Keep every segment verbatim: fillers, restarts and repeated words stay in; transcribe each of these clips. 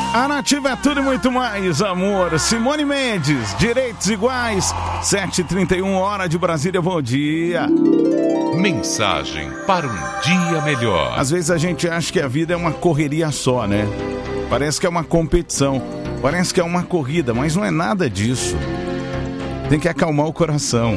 A Nativa é tudo e muito mais, amor. Simone Mendes, direitos iguais, sete e trinta e um, hora de Brasília, bom dia. Mensagem para um dia melhor. Às vezes a gente acha que a vida é uma correria só, né? Parece que é uma competição, parece que é uma corrida, mas não é nada disso. Tem que acalmar o coração.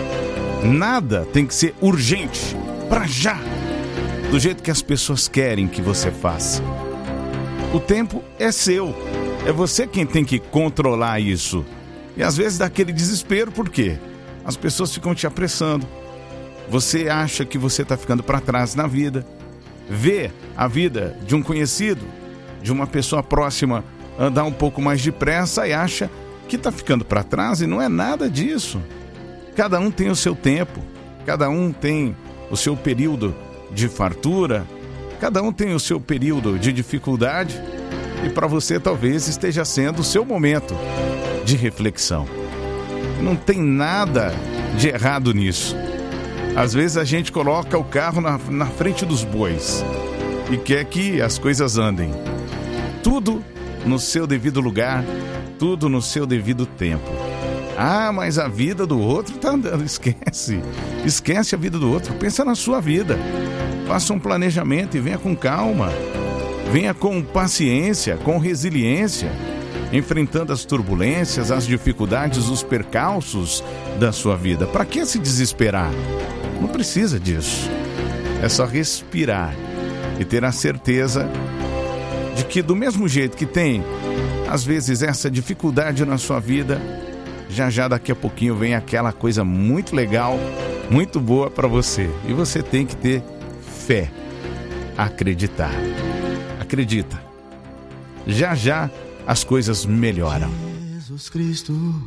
Nada tem que ser urgente, pra já, do jeito que as pessoas querem que você faça. O tempo é seu, é você quem tem que controlar isso. E às vezes dá aquele desespero, por quê? As pessoas ficam te apressando. Você acha que você está ficando para trás na vida. Vê a vida de um conhecido, de uma pessoa próxima, andar um pouco mais depressa e acha que está ficando para trás, e não é nada disso. Cada um tem o seu tempo, cada um tem o seu período de fartura, cada um tem o seu período de dificuldade, e para você talvez esteja sendo o seu momento de reflexão. Não tem nada de errado nisso. Às vezes a gente coloca o carro na, na frente dos bois e quer que as coisas andem. Tudo no seu devido lugar, tudo no seu devido tempo. Ah, mas a vida do outro tá andando. Esquece. Esquece a vida do outro. Pensa na sua vida. Faça um planejamento e venha com calma. Venha com paciência, com resiliência, enfrentando as turbulências, as dificuldades, os percalços da sua vida. Para que se desesperar? Não precisa disso. É só respirar e ter a certeza de que, do mesmo jeito que tem, às vezes, essa dificuldade na sua vida, já já daqui a pouquinho vem aquela coisa muito legal, muito boa para você. E você tem que ter fé, acreditar. Acredita. Já já as coisas melhoram. Jesus Cristo.